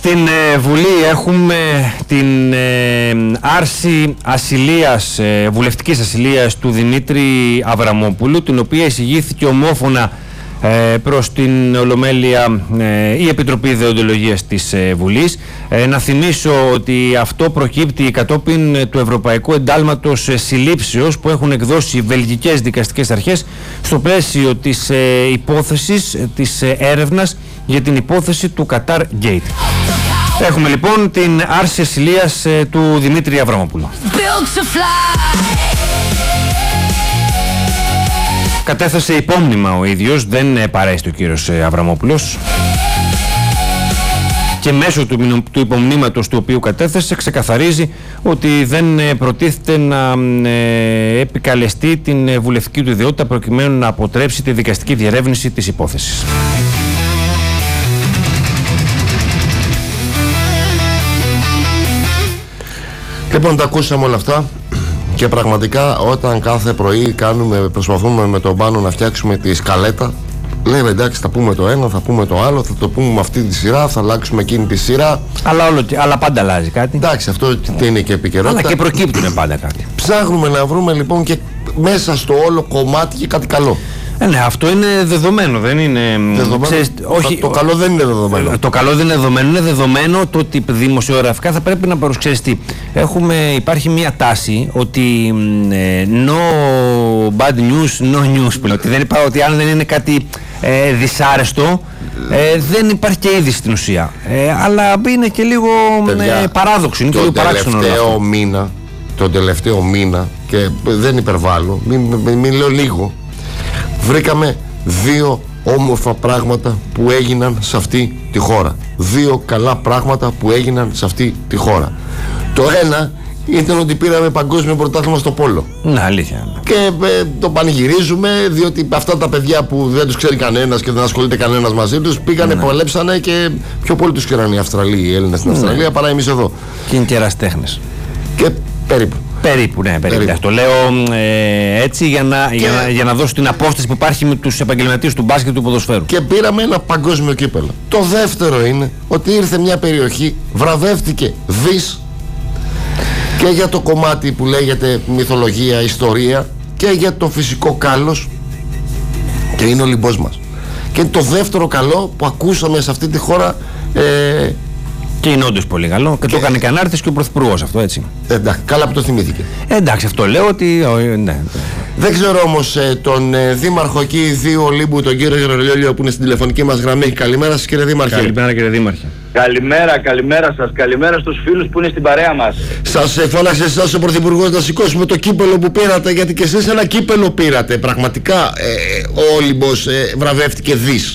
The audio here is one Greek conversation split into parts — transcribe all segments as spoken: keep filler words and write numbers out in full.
Στην ε, Βουλή έχουμε την ε, άρση ασυλίας, ε, βουλευτικής ασυλίας του Δημήτρη Αβραμόπουλου, την οποία εισηγήθηκε ομόφωνα ε, προς την Ολομέλεια ε, η Επιτροπή Δεοντολογίας της ε, Βουλής. Ε, να θυμίσω ότι αυτό προκύπτει κατόπιν του Ευρωπαϊκού Εντάλματος Συλλήψεως που έχουν εκδώσει οι βελγικές δικαστικές αρχές στο πλαίσιο της ε, υπόθεσης, της ε, έρευνας για την υπόθεση του Qatar Gate. Έχουμε λοιπόν την άρση ασυλίας ε, του Δημήτρη Αβραμόπουλου. Κατέθεσε υπόμνημα ο ίδιος, δεν ε, παρέστη ο κύριος ε, Αβραμόπουλος. Και μέσω του, του υπομνήματος του οποίου κατέθεσε ξεκαθαρίζει ότι δεν ε, προτίθεται να ε, επικαλεστεί την ε, βουλευτική του ιδιότητα προκειμένου να αποτρέψει τη δικαστική διερεύνηση της υπόθεσης. Λοιπόν, τα ακούσαμε όλα αυτά και πραγματικά όταν κάθε πρωί κάνουμε, προσπαθούμε με τον Πάνο να φτιάξουμε τη σκαλέτα, λέμε εντάξει, θα πούμε το ένα, θα πούμε το άλλο, θα το πούμε με αυτή τη σειρά, θα αλλάξουμε εκείνη τη σειρά. Αλλά, όλο, αλλά πάντα αλλάζει κάτι. Εντάξει, αυτό είναι και επικαιρότητα. Αλλά και προκύπτουν πάντα κάτι. Ψάχνουμε να βρούμε λοιπόν και μέσα στο όλο κομμάτι και κάτι καλό. Ε, ναι, αυτό είναι δεδομένο, δεν είναι. Δεδομένο. Ξέρεις, όχι, το καλό δεν είναι δεδομένο. Το καλό δεν είναι δεδομένο. Είναι δεδομένο το ότι δημοσιογραφικά θα πρέπει να παρουσιαστεί. Έχουμε, υπάρχει μια τάση ότι ε, no bad news, no news πλέον. Ότι, δεν υπάρχει, ότι αν δεν είναι κάτι ε, δυσάρεστο, ε, δεν υπάρχει και είδηση στην ουσία. Ε, αλλά είναι και λίγο ε, παράδοξο. Είναι και λίγο παράξενο. Τον τελευταίο μήνα, τον τελευταίο μήνα, και δεν υπερβάλλω, μην, μην, μην λέω λίγο. Βρήκαμε δύο όμορφα πράγματα που έγιναν σε αυτή τη χώρα. Δύο καλά πράγματα που έγιναν σε αυτή τη χώρα. Το ένα ήταν ότι πήραμε παγκόσμιο πρωτάθλημα στο πόλο. Ναι, αλήθεια. Και ε, το πανηγυρίζουμε, διότι αυτά τα παιδιά που δεν τους ξέρει κανένας και δεν ασχολείται κανένας μαζί τους πήγανε, ναι, παλέψανε και πιο πολύ τους ξέραν οι Αυστραλοί, οι Έλληνες στην, ναι, Αυστραλία παρά εμείς εδώ. Και είναι και εραστέχνες. Και περίπου. Περίπου, ναι, περίπου. περίπου. Το λέω ε, έτσι για να, και... για, να, για να δώσω την απόσταση που υπάρχει με τους επαγγελματίες του μπάσκετ και του ποδοσφαίρου. Και πήραμε ένα παγκόσμιο κύπελλο. Το δεύτερο είναι ότι ήρθε μια περιοχή, βραβεύτηκε δις και για το κομμάτι που λέγεται μυθολογία, ιστορία και για το φυσικό κάλος, και είναι ο Ολυμπός μας. Και είναι το δεύτερο καλό που ακούσαμε σε αυτή τη χώρα. Ε, Και είναι όντως πολύ καλό. Και, και το έκανε κανάρτης και ο Πρωθυπουργός αυτό, έτσι. Εντάξει, καλά που το θυμήθηκε. Ε, εντάξει, αυτό λέω ότι. Ναι. Δεν ξέρω όμως ε, τον ε, δήμαρχο εκεί, δύο Ολύμπου, τον κύριο Γερολιόλιο, που είναι στην τηλεφωνική μας γραμμή. Καλημέρα σας, κύριε Δήμαρχε. Καλημέρα, κύριε Δήμαρχε. Καλημέρα, καλημέρα σας. Καλημέρα στους φίλους που είναι στην παρέα μας. Σας ε, φώναξε εσάς ο Πρωθυπουργός να σηκώσουμε το κύπελο που πήρατε, γιατί και εσείς ένα κύπελο πήρατε. Πραγματικά ε, ο Όλυμπος ε, βραβεύτηκε δις.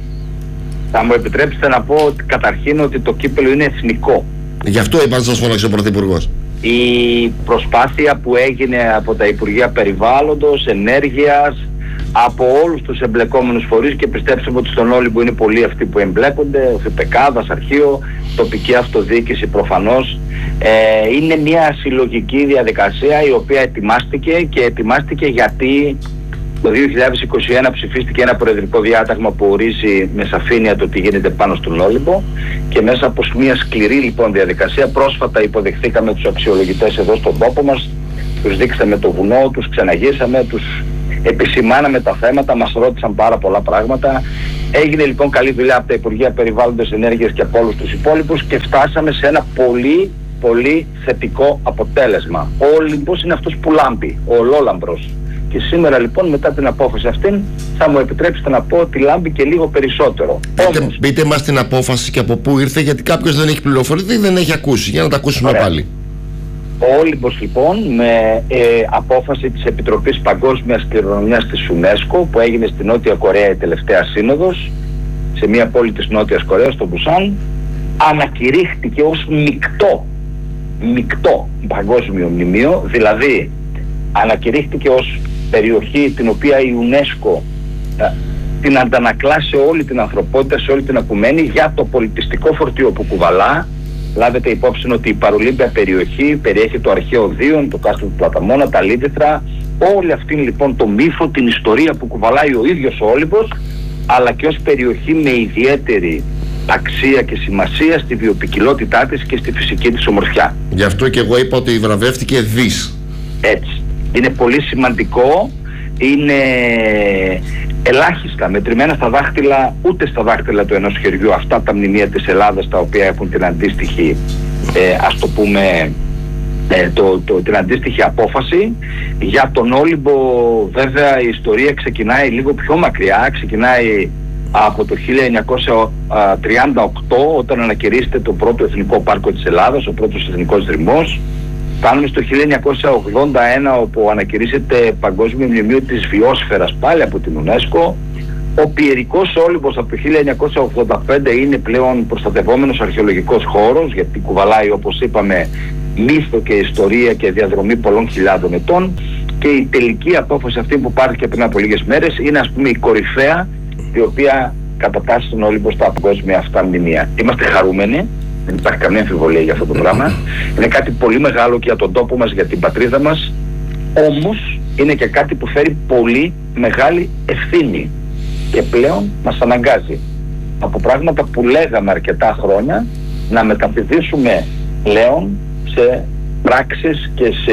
Θα μου επιτρέψετε να πω ότι καταρχήν ότι το κύπελλο είναι εθνικό. Γι' αυτό είπα να σας φώναξε ο Πρωθυπουργός. Η προσπάθεια που έγινε από τα Υπουργεία Περιβάλλοντος, Ενέργειας, από όλους τους εμπλεκόμενους φορείς, και πιστέψτε ότι στον Όλυμπο είναι πολλοί αυτοί που εμπλέκονται, ο ΦΠΚ, αρχείο, τοπική αυτοδιοίκηση προφανώς, ε, είναι μια συλλογική διαδικασία η οποία ετοιμάστηκε και ετοιμάστηκε γιατί το δύο χιλιάδες είκοσι ένα ψηφίστηκε ένα προεδρικό διάταγμα που ορίζει με σαφήνεια το τι γίνεται πάνω στον Όλυμπο, και μέσα από μια σκληρή λοιπόν διαδικασία πρόσφατα υποδεχθήκαμε τους αξιολογητές εδώ στον τόπο μας, τους δείξαμε το βουνό, τους ξεναγήσαμε, τους επισημάναμε τα θέματα, μας ρώτησαν πάρα πολλά πράγματα. Έγινε λοιπόν καλή δουλειά από τα Υπουργεία Περιβάλλοντος, Ενέργειας και από όλους τους υπόλοιπους και φτάσαμε σε ένα πολύ πολύ θετικό αποτέλεσμα. Ο Όλυμπος είναι αυτός που λάμπει, ο ολόλαμπρος. Και σήμερα λοιπόν μετά την απόφαση αυτήν θα μου επιτρέψετε να πω ότι λάμπει και λίγο περισσότερο. Πείτε, Όμως, πείτε μας την απόφαση και από πού ήρθε, γιατί κάποιος δεν έχει πληροφορηθεί, δεν έχει ακούσει, για να τα ακούσουμε ωραία. Πάλι. Ο Όλυμπος λοιπόν με ε, απόφαση της Επιτροπής Παγκόσμιας Κληρονομιάς της UNESCO που έγινε στη Νότια Κορέα η τελευταία σύνοδος, σε μια πόλη της Νότιας Κορέας, στο Μπουσάν, ανακηρύχθηκε ως μεικτό, μεικτό παγκόσμιο μνημείο, δηλαδή ανακηρύχθηκε ως περιοχή την οποία η UNESCO ε, την αντανακλά σε όλη την ανθρωπότητα, σε όλη την ακουμένη, για το πολιτιστικό φορτίο που κουβαλά. Λάβετε υπόψη ότι η παρολίμπια περιοχή περιέχει το αρχαίο Δίον, το κάστρο του Πλαταμόνα, τα Λίδιστρα, όλη αυτή λοιπόν το μύθο, την ιστορία που κουβαλάει ο ίδιος ο Όλυμπος, αλλά και ως περιοχή με ιδιαίτερη αξία και σημασία στη βιοποικιλότητά της και στη φυσική της ομορφιά. Γι' αυτό και εγώ είπα ότι βραβεύτηκε δις. Έτσι. Είναι πολύ σημαντικό, είναι ελάχιστα μετρημένα στα δάχτυλα, ούτε στα δάχτυλα του ενός χεριού, αυτά τα μνημεία της Ελλάδας τα οποία έχουν την αντίστοιχη, ε, ας το πούμε, ε, το, το, την αντίστοιχη απόφαση. Για τον Όλυμπο βέβαια η ιστορία ξεκινάει λίγο πιο μακριά, ξεκινάει από το χίλια εννιακόσια τριάντα οκτώ, όταν ανακηρύσσεται το πρώτο εθνικό πάρκο της Ελλάδας, ο πρώτος εθνικός δρυμός. Φτάνουμε στο χίλια εννιακόσια ογδόντα ένα, όπου ανακηρύσσεται παγκόσμιο μνημείο της βιόσφαιρας πάλι από την UNESCO. Ο Πιερικός Όλυμπος από το χίλια εννιακόσια ογδόντα πέντε είναι πλέον προστατευόμενος αρχαιολογικός χώρος, γιατί κουβαλάει, όπως είπαμε, μύθο και ιστορία και διαδρομή πολλών χιλιάδων ετών. Και η τελική απόφαση αυτή που πάρθηκε πριν από λίγες μέρες είναι, ας πούμε, η κορυφαία, η οποία κατατάσσει τον Όλυμπο στα παγκόσμια αυτά μνημεία. Είμαστε χαρούμενοι, δεν υπάρχει καμία αμφιβολία για αυτό το πράγμα. Είναι κάτι πολύ μεγάλο και για τον τόπο μας, για την πατρίδα μας. Όμως είναι και κάτι που φέρει πολύ μεγάλη ευθύνη και πλέον μας αναγκάζει από πράγματα που λέγαμε αρκετά χρόνια να μεταπηδήσουμε πλέον σε πράξεις και σε,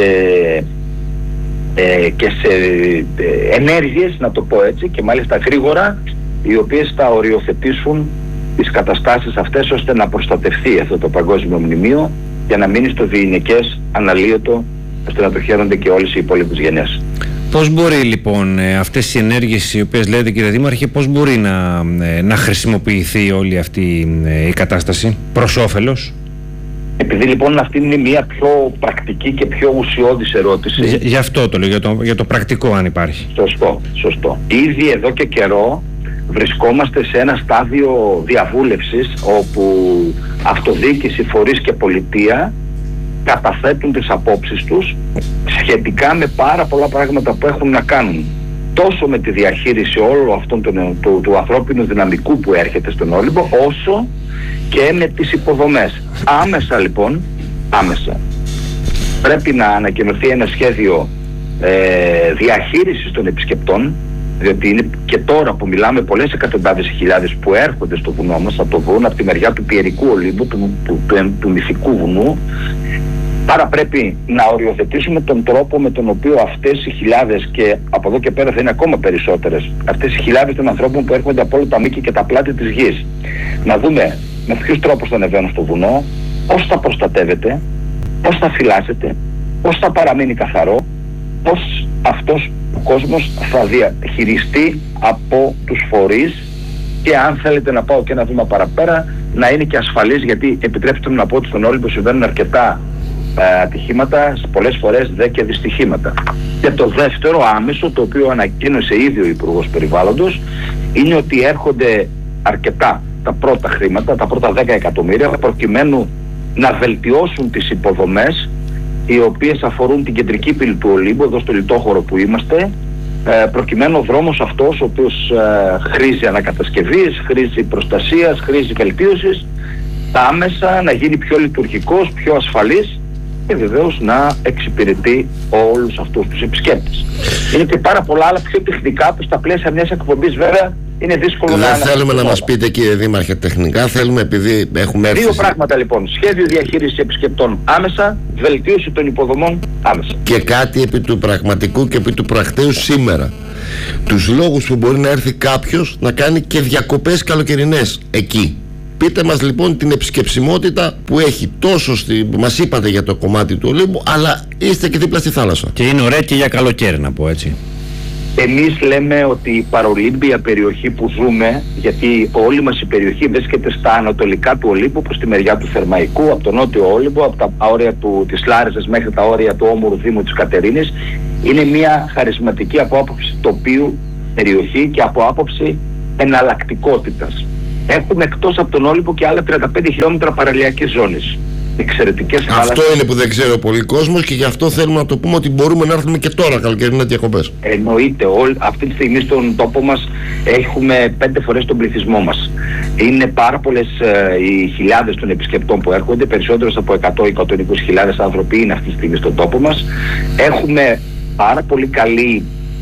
ε, και σε ε, ενέργειες, να το πω έτσι, και μάλιστα γρήγορα, οι οποίες θα οριοθετήσουν τις καταστάσεις αυτές ώστε να προστατευτεί αυτό το παγκόσμιο μνημείο για να μείνει στο διηνικές αναλύωτο, ώστε να το χαίρονται και όλες οι υπόλοιπες γενιές. Πώς μπορεί λοιπόν αυτές οι ενέργειες οι οποίες λέτε, κύριε Δήμαρχε, πώς μπορεί να, να χρησιμοποιηθεί όλη αυτή η κατάσταση προς όφελος? Επειδή λοιπόν αυτή είναι μια πιο πρακτική και πιο ουσιώδης ερώτηση. Για, γι' αυτό το λέω, για το, για το πρακτικό, αν υπάρχει. Σωστό, σωστό. Ήδη εδώ και καιρό βρισκόμαστε σε ένα στάδιο διαβούλευσης όπου αυτοδιοίκηση, φορείς και πολιτεία καταθέτουν τις απόψεις τους σχετικά με πάρα πολλά πράγματα που έχουν να κάνουν τόσο με τη διαχείριση όλου αυτών του, του, του ανθρώπινου δυναμικού που έρχεται στον Όλυμπο, όσο και με τις υποδομές. Άμεσα λοιπόν, άμεσα πρέπει να ανακοινωθεί ένα σχέδιο ε, διαχείρισης των επισκεπτών, διότι είναι και τώρα που μιλάμε πολλές εκατοντάδες χιλιάδες που έρχονται στο βουνό μας, από το βουνό, από τη μεριά του Πιερικού Ολύμπου, του, του, του, του μυθικού βουνού. Άρα πρέπει να οριοθετήσουμε τον τρόπο με τον οποίο αυτές οι χιλιάδες, και από εδώ και πέρα θα είναι ακόμα περισσότερες, αυτές οι χιλιάδες των ανθρώπων που έρχονται από όλα τα μήκη και τα πλάτη της γης, να δούμε με ποιους τρόπους θα ανεβαίνουν στο βουνό, πώς θα προστατεύεται, πώς θα φυλάσσεται, πώς θα παραμείνει καθαρό, πώς αυτός ο κόσμος θα διαχειριστεί από τους φορείς και, αν θέλετε να πάω και ένα βήμα παραπέρα, να είναι και ασφαλής, γιατί επιτρέψτε μου να πω ότι στον Όλυμπο συμβαίνουν αρκετά ε, ατυχήματα, πολλές φορές δε και δυστυχήματα. Και το δεύτερο άμεσο, το οποίο ανακοίνωσε ήδη ο Υπουργός Περιβάλλοντος, είναι ότι έρχονται αρκετά τα πρώτα χρήματα, τα πρώτα δέκα εκατομμύρια, προκειμένου να βελτιώσουν τις υποδομές οι οποίες αφορούν την κεντρική πύλη του Ολύμπου, εδώ στο λιτόχωρο που είμαστε, προκειμένου ο δρόμος αυτός, ο οποίος χρήζει ανακατασκευής, χρήζει προστασίας, χρήζει βελτίωσης, άμεσα να γίνει πιο λειτουργικός, πιο ασφαλής και βεβαίως να εξυπηρετεί όλους αυτούς τους επισκέπτες. Είναι και πάρα πολλά άλλα πιο τεχνικά που στα πλαίσια μιας εκπομπής βέβαια είναι δύσκολο Δεν να... Δεν θέλουμε να μας πείτε, κύριε Δήμαρχε, τεχνικά, θέλουμε, επειδή έχουμε έρθει... Δύο πράγματα λοιπόν: σχέδιο διαχείρισης επισκεπτών άμεσα, βελτίωση των υποδομών άμεσα. Και κάτι επί του πραγματικού και επί του πρακτέου σήμερα. Τους λόγους που μπορεί να έρθει κάποιος να κάνει και διακοπές καλοκαιρινές εκεί. Πείτε μας λοιπόν την επισκεψιμότητα που έχει τόσο στη... Μας είπατε για το κομμάτι του Ολύμπου, αλλά είστε και δίπλα στη θάλασσα. Και είναι ωραία και για καλοκαίρι, να πω έτσι. Εμείς λέμε ότι η παρολύμπια περιοχή που ζούμε, γιατί όλη μας η περιοχή βρίσκεται στα ανατολικά του Ολύμπου, προς τη μεριά του Θερμαϊκού, από τον νότιο Όλυμπο, από τα όρια του, της Λάρισας μέχρι τα όρια του όμορου Δήμου της Κατερίνης, είναι μια χαρισματική από άποψη τοπίου περιοχή και από άποψη εναλλακτικότητας. Έχουμε εκτός από τον Όλυμπο και άλλα τριάντα πέντε χιλιόμετρα παραλιακής ζώνης. Εξαιρετικές Αυτό θάλασσες. είναι που δεν ξέρει ο πολύ κόσμος και γι' αυτό θέλουμε να το πούμε ότι μπορούμε να έρθουμε και τώρα καλοκαιρινές διακοπές. Εννοείται. Όλ, αυτή τη στιγμή στον τόπο μας έχουμε πέντε φορές τον πληθυσμό μας. Είναι πάρα πολλές ε, οι χιλιάδες των επισκεπτών που έρχονται, περισσότερες από εκατό με εκατόν είκοσι χιλιάδες άνθρωποι είναι αυτή τη στιγμή στον τόπο μας. Έχουμε πάρα πολύ καλή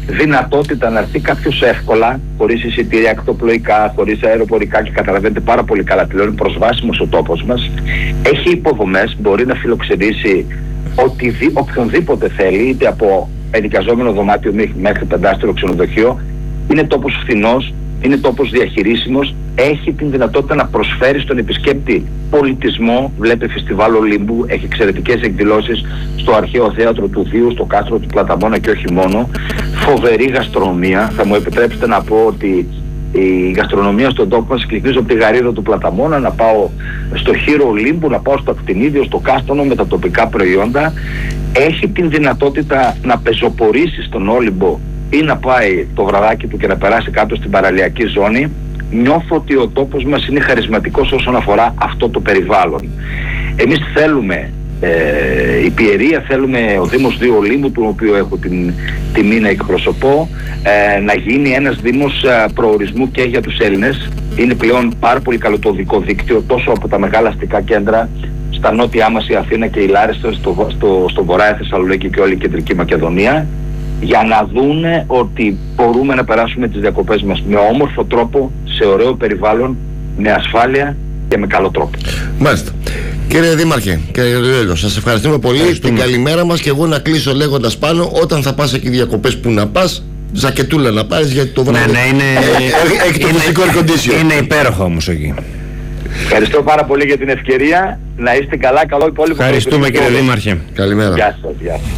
δυνατότητα να έρθει κάποιος εύκολα, χωρίς εισιτήρια ακτοπλοϊκά, χωρίς αεροπορικά, και καταλαβαίνετε πάρα πολύ καλά πλέον είναι προσβάσιμος ο τόπος μας, έχει υποδομές, μπορεί να φιλοξενήσει οτι, οποιονδήποτε θέλει, είτε από ενοικιαζόμενο δωμάτιο μέχρι πεντάστερο ξενοδοχείο. Είναι τόπος φθηνός, είναι τόπος διαχειρίσιμος, έχει την δυνατότητα να προσφέρει στον επισκέπτη πολιτισμό. Βλέπετε φεστιβάλ Ολύμπου, έχει εξαιρετικές εκδηλώσεις στο αρχαίο θέατρο του Δίου, στο κάστρο του Πλαταμόνα και όχι μόνο. Φοβερή γαστρονομία. Θα μου επιτρέψετε να πω ότι η γαστρονομία στον τόπο μας, ξεκινήσω από τη γαρίδα του Πλαταμόνα, να πάω στο χείρο Ολύμπου, να πάω στο Ακτινίδιο, στο Κάστονο με τα τοπικά προϊόντα. Έχει την δυνατότητα να πεζοπορήσει στον Όλυμπο ή να πάει το βραδάκι του και να περάσει κάτω στην παραλιακή ζώνη. Νιώθω ότι ο τόπος μας είναι χαρισματικός όσον αφορά αυτό το περιβάλλον. Εμείς θέλουμε, ε, η Πιερία, θέλουμε ο Δήμος Δίου Ολύμπου, του οποίου έχω την τιμή να εκπροσωπώ, ε, να γίνει ένας δήμος ε, προορισμού και για τους Έλληνες. Είναι πλέον πάρα πολύ καλό το οδικό δίκτυο, τόσο από τα μεγάλα αστικά κέντρα, στα νότια μας η Αθήνα και η Λάρισα, στο, στο, στο βορρά η Θεσσαλονίκη και όλη η κεντρική Μακεδονία, για να δούνε ότι μπορούμε να περάσουμε τις διακοπές μας με όμορφο τρόπο, σε ωραίο περιβάλλον, με ασφάλεια και με καλό τρόπο. Μάλιστα. Κύριε Δήμαρχε, κύριε Ριέλο, σας ευχαριστούμε πολύ. Την καλημέρα μας, και εγώ να κλείσω λέγοντας πάνω, όταν θα πας εκεί διακοπές που να πας, ζακετούλα να πάρεις, γιατί το βράδυ ναι, ναι, είναι, έχει το φυσικό air condition. Είναι υπέροχο όμως εκεί. Ευχαριστώ πάρα πολύ για την ευκαιρία. Να είστε καλά, καλό υπόλοιπο. Ευχαριστούμε κύριε Δήμαρχε. Καλημέρα. Γεια σας, γεια σας.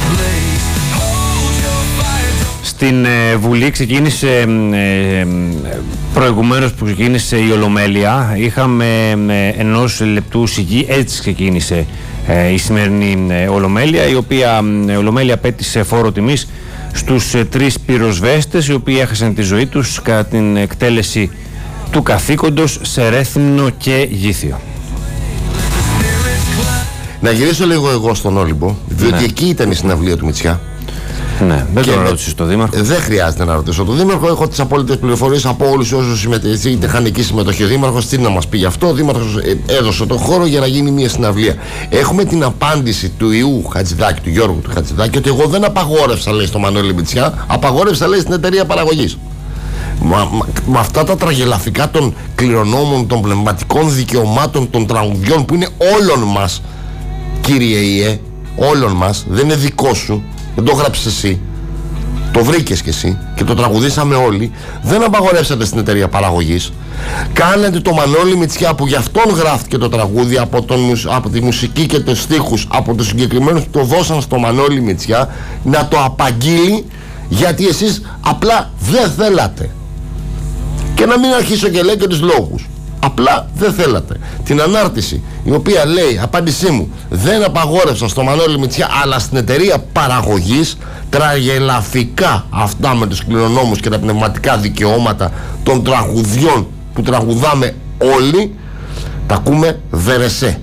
Στην ε, Βουλή ξεκίνησε ε, προηγουμένως που ξεκίνησε η Ολομέλεια, είχαμε ε, ενός λεπτού σιγή, έτσι ξεκίνησε ε, η σημερινή ε, Ολομέλεια, η οποία ε, Ολομέλεια πέτησε φόρο τιμής στους ε, τρεις πυροσβέστες, οι οποίοι έχασαν τη ζωή τους κατά την εκτέλεση του καθήκοντος σε Ρέθυμνο και Γήθιο. Να γυρίσω λίγο εγώ στον Όλυμπο, διότι ναι. εκεί ήταν η συναυλία του Μητσιά. Ναι, δεν το ρώτησες τον Δήμαρχο. Δεν χρειάζεται να ρωτήσω τον Δήμαρχο. Έχω τις απόλυτες πληροφορίες από όλους όσους συμμετέχουν. Τεχανική συμμετοχή. Ο Δήμαρχος τι να μας πει γι' αυτό. Ο Δήμαρχος έδωσε τον χώρο για να γίνει μια συναυλία. Έχουμε την απάντηση του Ιού Χατζηδάκη, του Γιώργου του Χατζηδάκη, ότι εγώ δεν απαγόρευσα, λέει, στο Μανώλη Μητσιά, απαγόρευσα, λέει, στην εταιρεία παραγωγής. Με αυτά τα τραγελαφικά των κληρονόμων, των πνευματικών δικαιωμάτων, των τραγουδιών που είναι όλων μας, κύριε Ιε, όλων μας, δεν είναι δικό σου. Δεν το γράψεις εσύ, το βρήκες κι εσύ και το τραγουδήσαμε όλοι. Δεν απαγορεύσατε στην εταιρεία παραγωγής. Κάνετε το Μανώλη Μητσιά, που γι' αυτόν γράφτηκε το τραγούδι, από, τον, από τη μουσική και τους στίχους, από τους συγκεκριμένους που το δώσαν στο Μανώλη Μητσιά, να το απαγγείλει, γιατί εσείς απλά δεν θέλατε. Και να μην αρχίσω και λέω και τους λόγους. Απλά δεν θέλατε. Την ανάρτηση, η οποία λέει, απάντησή μου, δεν απαγόρευσα στο Μανώλη Μητσιά, αλλά στην εταιρεία παραγωγής, τραγελαφικά αυτά με τους κληρονόμους και τα πνευματικά δικαιώματα των τραγουδιών που τραγουδάμε όλοι, τα ακούμε βερεσέ.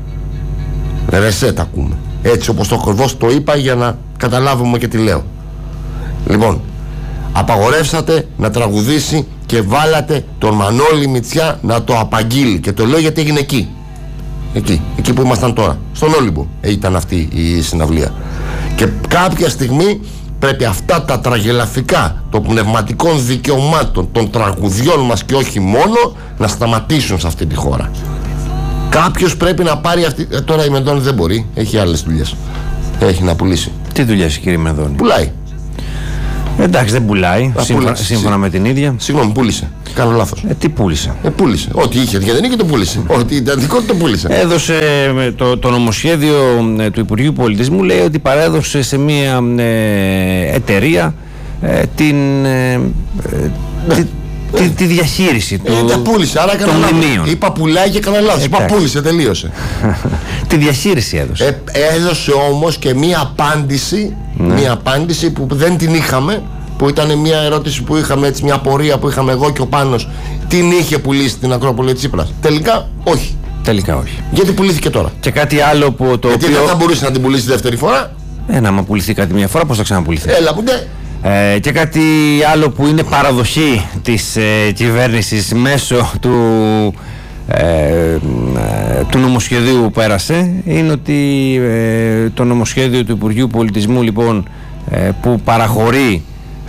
Βερεσέ τα ακούμε. Έτσι όπως το ακριβώς το είπα, για να καταλάβουμε και τι λέω. Λοιπόν, απαγορεύσατε να τραγουδήσει και βάλατε τον Μανώλη Μητσιά να το απαγγείλει. Και το λέω γιατί έγινε εκεί. Εκεί, εκεί που ήμασταν τώρα. Στον Όλυμπο ήταν αυτή η συναυλία. Και κάποια στιγμή πρέπει αυτά τα τραγελαφικά των πνευματικών δικαιωμάτων, των τραγουδιών μας και όχι μόνο, να σταματήσουν σε αυτή τη χώρα. Κάποιος πρέπει να πάρει αυτή... Ε, τώρα η Μενδώνη δεν μπορεί, έχει άλλες δουλειές. Έχει να πουλήσει. Τι δουλειές, κύριε Μενδώνη? Πουλάει. Εντάξει, δεν πουλάει, σύμφωνα, σύμφωνα με την ίδια. Συγγνώμη, πούλησε. Κάνω λάθος. Ε, τι πούλησε? Ε, πούλησε. Ό,τι είχε και δεν είχε το πούλησε. Ό,τι ήταν δικό του το πούλησε. Έδωσε το, το νομοσχέδιο του Υπουργείου Πολιτισμού, λέει ότι παρέδωσε σε μια ε, εταιρεία ε, την, ε, τη, τη, τη διαχείριση του, ε, πούλησε, άρα των μνημείων. Είπα πουλάει και έκανα λάθος. Είπα πούλησε, τελείωσε. Τη διαχείριση έδωσε. Ε, έδωσε όμως και μία απάντηση, ναι. μία απάντηση που δεν την είχαμε, που ήταν μια ερώτηση που είχαμε, έτσι, μια απορία που είχαμε εγώ και ο Πάνος. Την είχε πουλήσει την Ακρόπολη Τσίπρας? Τελικά όχι. Τελικά όχι. Γιατί πουλήθηκε τώρα. Και κάτι άλλο που το Γιατί οποίο... δεν θα μπορούσε να την πουλήσει δεύτερη φορά. Ε, να μα πουληθεί κάτι μια φορά, πώς θα ξαναπουληθεί? Έλα που ναι. Ε, και κάτι άλλο που είναι παραδοχή της ε, κυβέρνησης μέσω του, ε, ε, του νομοσχεδίου που πέρασε, είναι ότι ε, το νομοσχέδιο του Υπουργείου Πολιτισμού, λοιπόν, ε, που παραχωρεί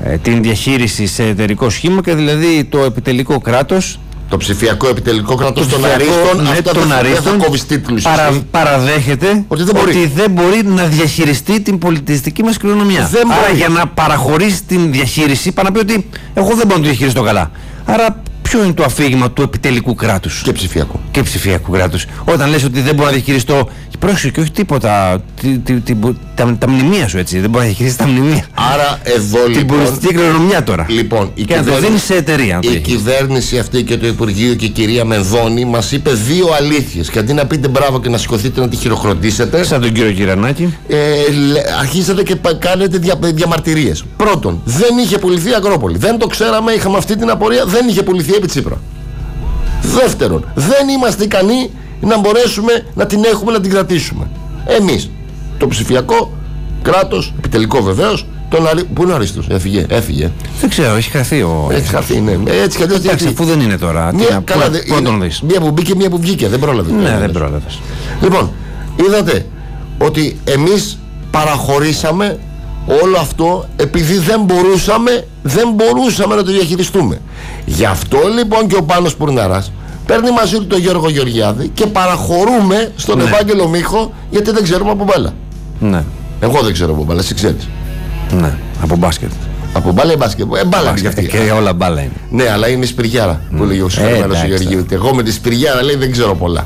ε, την διαχείριση σε εταιρικό σχήμα και δηλαδή το επιτελικό κράτος. Το ψηφιακό επιτελικό κράτος των αρίστων, ναι, αυτά των αρίστων παρα, παραδέχεται ότι δεν, ότι δεν μπορεί να διαχειριστεί την πολιτιστική μας κληρονομιά. Δεν Άρα μπορεί. Για να παραχωρήσει την διαχείριση, πάει να πει ότι εγώ δεν μπορώ να το διαχειριστώ καλά. Άρα ποιο είναι το αφήγημα του επιτελικού κράτους και ψηφιακού, και ψηφιακού κράτους? Όταν λες ότι δεν μπορώ να διαχειριστώ, πρόσεχε, και όχι τίποτα, τη, τη, τη, τα, τα μνημεία σου, έτσι, δεν μπορεί να διαχειριστεί τα μνημεία. Άρα εδώ την λοιπόν, πολιτιστική κληρονομιά τώρα. Λοιπόν, η και να το δίνει σε εταιρεία. Η κυβέρνηση αυτή και το Υπουργείο και η κυρία Μενδώνη μας είπε δύο αλήθειες. Και αντί να πείτε μπράβο και να σηκωθείτε να τη χειροκροτήσετε, σαν τον κύριο Κυρανάκη, ε, αρχίσατε και κάνετε δια, διαμαρτυρίες. Πρώτον, δεν είχε πουληθεί η Ακρόπολη. Δεν το ξέραμε, είχαμε αυτή την απορία, δεν είχε πουληθεί επί Τσίπρα. Δεύτερον, δεν είμαστε ικανοί να μπορέσουμε να την έχουμε, να την κρατήσουμε. Εμείς, το ψηφιακό κράτος, επιτελικό βεβαίως, τον αρι... πού είναι ο Αρίστος, έφυγε, έφυγε. Δεν ξέρω, έχει χαθεί ο... Έχει χαθεί, ναι. Έτσι κι αλλιώς... Εντάξει, αφού δεν είναι τώρα, μία, τι να... καλά, πού, πού να τον δεις? Μία που μπήκε, μία που βγήκε, δεν πρόλαβε. Ναι, δεν πρόλαβες. Λοιπόν, είδατε ότι εμείς παραχωρήσαμε όλο αυτό επειδή δεν μπορούσαμε, δεν μπορούσαμε να το διαχειριστούμε. Γι' αυτό λοιπόν και ο Πάνος Πουρναράς παίρνει μαζί του τον Γιώργο Γεωργιάδη και παραχωρούμε στον ναι. Ευάγγελο Μίχο, γιατί δεν ξέρουμε από μπάλα. Ναι. Εγώ δεν ξέρω από μπάλα, εσύ ξέρεις. Ναι, από μπάσκετ. Από μπάλα ή μπάσκετ. Ε, μπάλα και αυτή. Και όλα μπάλα είναι. Ναι, αλλά είναι η σπυριάρα mm. που λέει ο συγχωρημένος ο Γεωργίου. Εγώ με τη σπυριάρα λέει δεν ξέρω πολλά.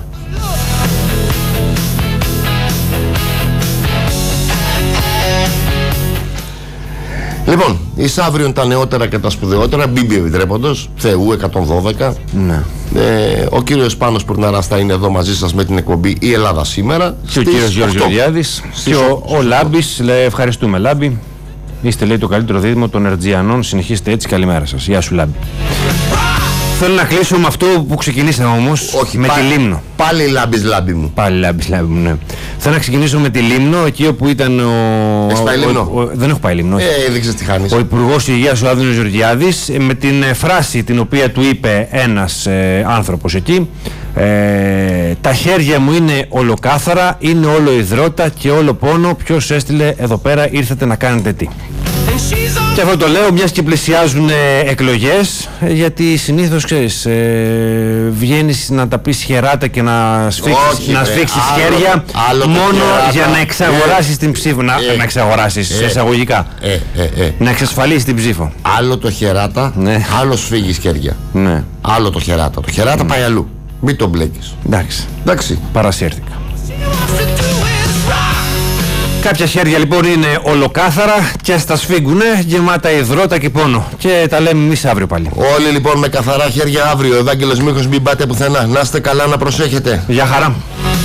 Λοιπόν, εις αύριον τα νεότερα και τα σπουδαιότερα, μπίμπι επιτρέποντος, Θεού εκατόν δώδεκα. Ναι. Ε, ο κύριος Πάνος Πουρναράς θα είναι εδώ μαζί σας με την εκπομπή Η Ελλάδα Σήμερα. Και ο κύριος Γιώργος Γεωργιάδης. Και ο, ο Λάμπης, λέει, ευχαριστούμε Λάμπη. Είστε, λέει, το καλύτερο δίδυμο των Ερτζιανών. Συνεχίστε έτσι, καλημέρα σας. Γεια σου Λάμπη. Θέλω να κλείσω με αυτό που ξεκινήσαμε όμως. Όχι, με πά, τη Λίμνο. Πάλι Λάμπης Λάμπη μου. Πάλι Λάμπης Λάμπη μου, ναι. Θέλω να ξεκινήσω με τη Λίμνο, εκεί όπου ήταν ο. Έχεις πάει Λίμνο? Ο, ο, δεν έχω πάει Λίμνο. Ε, δεν ξέρεις τι χάνεις. Ο Υπουργός Υγείας ο Άδωνης Γεωργιάδης, με την ε, φράση την οποία του είπε ένας ε, άνθρωπος εκεί. Ε, τα χέρια μου είναι ολοκάθαρα, είναι όλο υδρότα και όλο πόνο. Ποιος έστειλε εδώ πέρα, ήρθατε να κάνετε τι? Και αυτό το λέω μιας και πλησιάζουν ε, εκλογές, ε, γιατί συνήθως ξέρεις, ε, βγαίνεις να τα πεις χεράτα και να σφίξεις, να σφίξεις χέρια άλλο μόνο χεράτα, για να εξαγοράσεις ε, την ψήφο. Να, ε, να εξαγοράσεις ε, εισαγωγικά. Ε, ε, ε, να εξασφαλίσεις την ψήφο. Άλλο το χεράτα, ναι. Άλλο σφίγγεις χέρια. Ναι. Άλλο το χεράτα. Το χεράτα mm. πάει αλλού. Μην το μπλέκεις. Εντάξει. Εντάξει. Παρασύρθηκα. Κάποια χέρια λοιπόν είναι ολοκάθαρα και στα σφίγγουνε, γεμάτα υδρότα και πόνο. Και τα λέμε εμείς αύριο πάλι. Όλοι λοιπόν με καθαρά χέρια αύριο. Ευάγγελος Μίχος, μην πάτε πουθενά. Να είστε καλά, να προσέχετε. Γεια χαρά.